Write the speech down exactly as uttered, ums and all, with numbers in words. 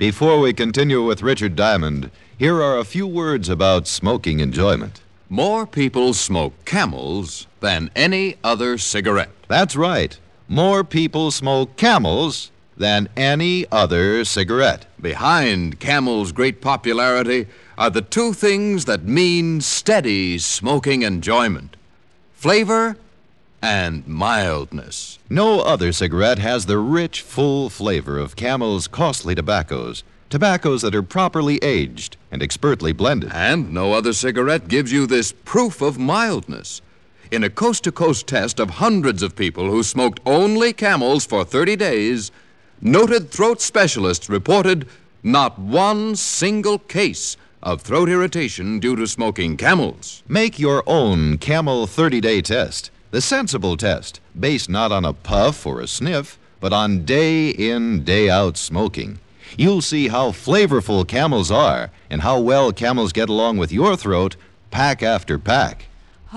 Before we continue with Richard Diamond, here are a few words about smoking enjoyment. More people smoke Camels than any other cigarette. That's right. More people smoke Camels than any other cigarette. Behind Camel's great popularity are the two things that mean steady smoking enjoyment: flavor and mildness. No other cigarette has the rich, full flavor of Camel's costly tobaccos, tobaccos that are properly aged and expertly blended. And no other cigarette gives you this proof of mildness. In a coast-to-coast test of hundreds of people who smoked only Camels for thirty days, noted throat specialists reported not one single case of throat irritation due to smoking Camels. Make your own Camel thirty-day test, the sensible test, based not on a puff or a sniff, but on day-in, day-out smoking. You'll see how flavorful Camels are and how well Camels get along with your throat, pack after pack.